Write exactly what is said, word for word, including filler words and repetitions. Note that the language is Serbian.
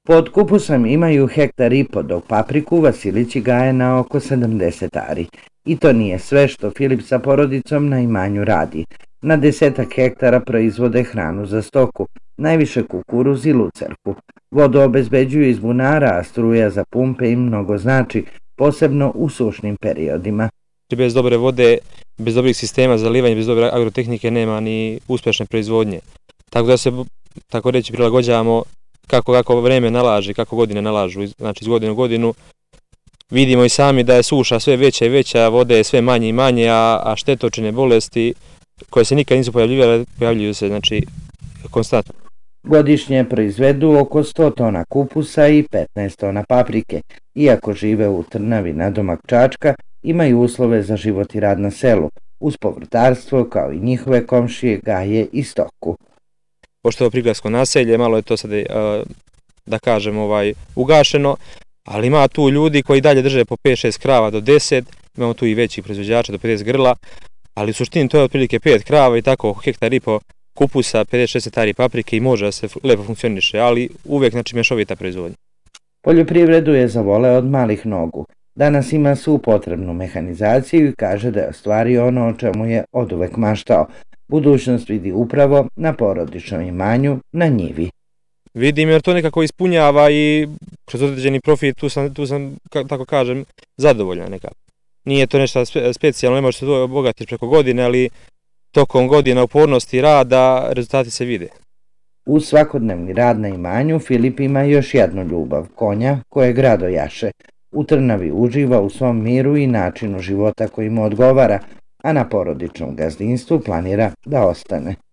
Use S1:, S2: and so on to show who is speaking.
S1: Pod kupusom imaju hektar i po, dok papriku Vasilići gaje na oko sedamdeset ari. I to nije sve što Filip sa porodicom na imanju radi. Na desetak hektara proizvode hranu za stoku, najviše kukuruz i lucerku. Vodu obezbeđuju iz bunara, a struja za pumpe im mnogo znači, posebno u sušnim periodima.
S2: Bez dobre vode, bez dobrih sistema za livanje, bez dobre agrotehnike nema ni uspešne proizvodnje. Tako da se, tako reći, prilagođavamo kako, kako vreme nalaže, kako godine nalažu, znači iz godine u godinu. Vidimo i sami da je suša sve veća i veća, vode je sve manje i manje, a, a štetočine bolesti koje se nikad nisu pojavljivale, pojavljuju se, znači, konstantno.
S1: Godišnje proizvedu oko sto tona kupusa i petnaest tona paprike. Iako žive u Trnavi nadomak Čačka, imaju uslove za život i rad na selu, uz povrtarstvo kao i njihove komšije gaje i stoku.
S2: Pošto je ovo prigradsko naselje, malo je to sad, da kažem, ovaj, ugašeno, ali ima tu ljudi koji dalje drže po pet šest krava do deset, imamo tu i većih proizvođača do pedeset grla, ali u suštini to je otprilike pet krava i tako hektar i po kupusa, pedeset šezdeset ari paprike i može da se lepo funkcioniše, ali uvek, znači, mješovita proizvodnja.
S1: Poljoprivredu je zavole od malih nogu. Danas ima svu potrebnu mehanizaciju i kaže da je ostvario ono o čemu je oduvek maštao. Budućnost vidi upravo na porodičnom imanju na njivi.
S2: Vidim jer to nekako ispunjava i kroz određeni profit tu sam, tu sam tako kažem, zadovoljan nekako. Nije to nešto specijalno, ne može se to obogatiti preko godine, ali tokom godina upornosti i rada rezultati se vide.
S1: Uz svakodnevni rad na imanju Filip ima još jednu ljubav, konja kojeg rado jaše. U Trnavi uživa u svom miru i načinu života koji mu odgovara, a na porodičnom gazdinstvu planira da ostane.